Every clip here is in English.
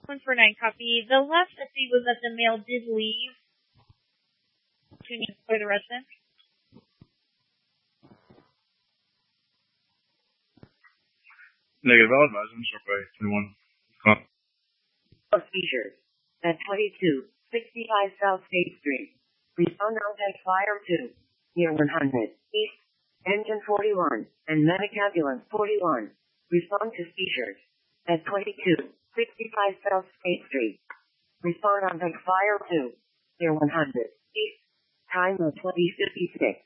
For 9 copy. The last update was that the mail did leave. Can you play the rest then? Negative, I'll advise them. Start by 21. Seizures at 2265 South State Street. Respond on Fire 2, near 100 East, Engine 41, and Medicabulance 41. Respond to seizures at 2265 South State Street. Respond on Fire 2, near 100 East, time of 2056.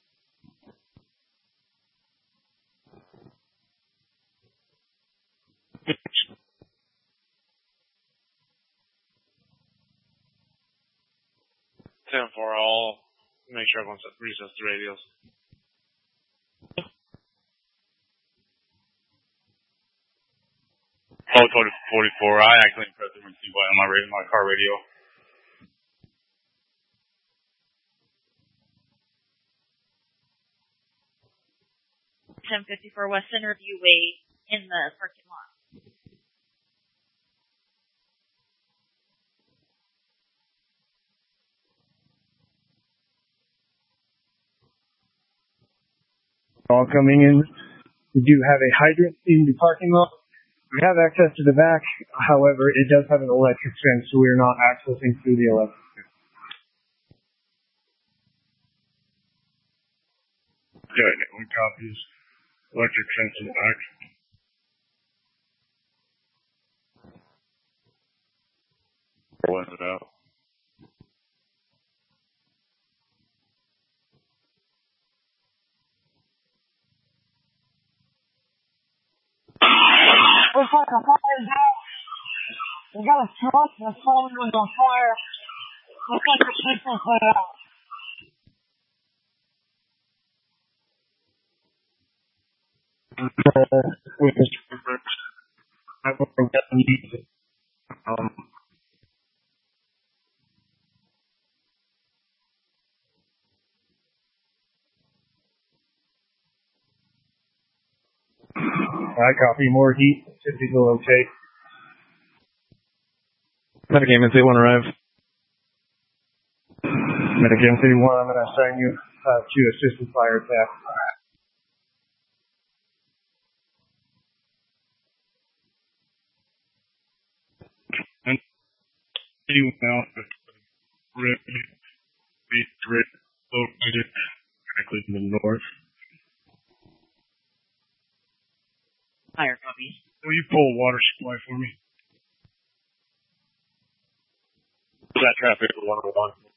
10-4, I'll make sure everyone resets the radios. Code 44, I accidentally pressed the emergency button on my car radio. $10.54 West Centerview Way in the parking lot. All coming in. We do have a hydrant in the parking lot. We have access to the back. However, it does have an electric fence, so we are not accessing through the electric fence. Yeah, one copies. Electric fence in the back. Blend it out. Looks like a fire's out. We got a truck that's falling on fire. Looks like the pistol's put out. With this I will forget the music. I copy. More heat. Should be okay. Metagame and C1 arrive. Metagame C1, I'm going to assign you to assist with fire attack. And you now red, located directly to the north. Fire copy. Will you pull a water supply for me? Is that traffic 101?